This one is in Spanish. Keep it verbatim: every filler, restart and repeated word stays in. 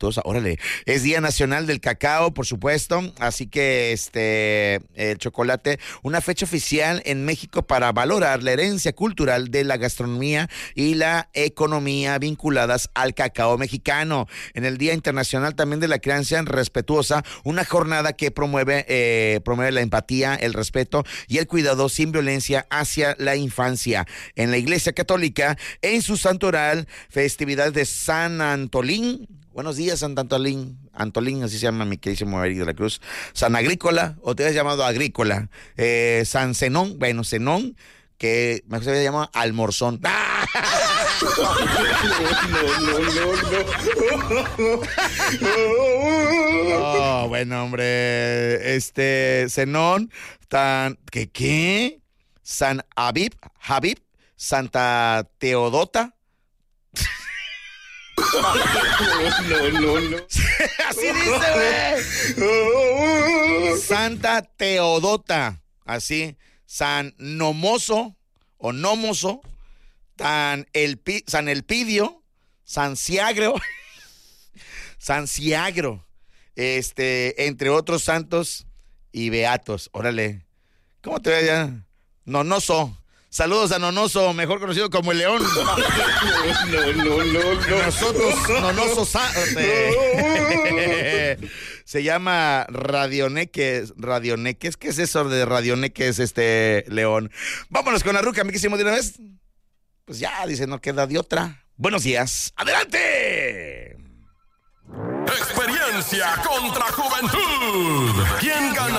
lactosa, órale. Es Día Nacional del Cacao, por supuesto, así que este el chocolate, una fecha oficial en México para valorar la herencia cultural de la gastronomía y la economía vinculadas al cacao mexicano. En el Día Internacional también de la Crianza Respetuosa, una jornada que promueve, eh, promueve la empatía, el respeto y el cuidado sin violencia hacia la infancia. En la Iglesia Católica, en su santoral, festividad de San Antolín. Buenos días, San Antolín. Antolín, así se llama mi queridísimo Eric de la Cruz. San Agrícola, o te habías llamado Agrícola. Eh, San Zenón, bueno, Zenón, que me había llamado Almorzón. ¡Ah! No, no, no, no, no. Oh, bueno, hombre. Este, Zenón, tan, ¿qué qué? San Habib, Habib, Santa Teodota. No, no, no. Así dice, güey. Santa Teodota. Así. San Nomoso o Nomoso. San, Elpi, San Elpidio. San Ciagro. San Ciagro. Este, entre otros santos y beatos. Órale. ¿Cómo te ves ya? Nonoso. Saludos a Nonoso, mejor conocido como el León. No, no, no, no. Nosotros, Nonoso, se, se llama Radioneques. Radioneques, ¿qué es eso de Radioneques, este León? Vámonos con la ruca, ¿me quisimos de una vez? Pues ya, dice, no queda de otra. Buenos días, ¡adelante! Experiencia contra juventud. ¿Quién gana?